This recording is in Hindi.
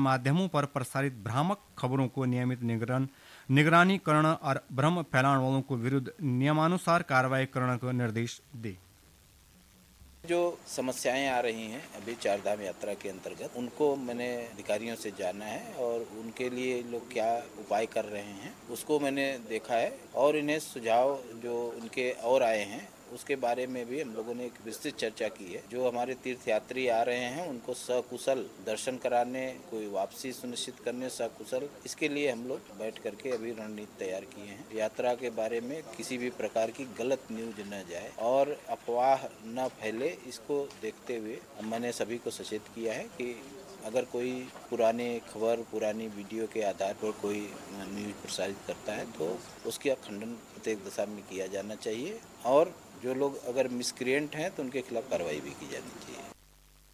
माध्यमों पर प्रसारित भ्रामक खबरों को नियमित निगरानी करना और भ्रम फैलाने वालों को विरुद्ध नियमानुसार कार्रवाई करने का निर्देश दे। जो समस्याएं आ रही हैं अभी चारधाम यात्रा के अंतर्गत, उनको मैंने अधिकारियों से जाना है और उनके लिए लोग क्या उपाय कर रहे हैं उसको मैंने देखा है, और इन्हें सुझाव जो उनके और आए हैं उसके बारे में भी हम लोगों ने एक विस्तृत चर्चा की है। जो हमारे तीर्थयात्री आ रहे हैं उनको सकुशल दर्शन कराने, कोई वापसी सुनिश्चित करने सकुशल, इसके लिए हम लोग बैठ करके अभी रणनीति तैयार किए हैं। यात्रा के बारे में किसी भी प्रकार की गलत न्यूज न जाए और अफवाह न फैले, इसको देखते हुए मैंने सभी को सचेत किया है कि अगर कोई पुराने खबर, पुरानी वीडियो के आधार पर कोई न्यूज प्रसारित करता है तो उसका खंडन प्रत्येक दशा में किया जाना चाहिए, और जो लोग अगर मिसक्रिएंट हैं तो उनके खिलाफ कार्रवाई भी की जानी चाहिए।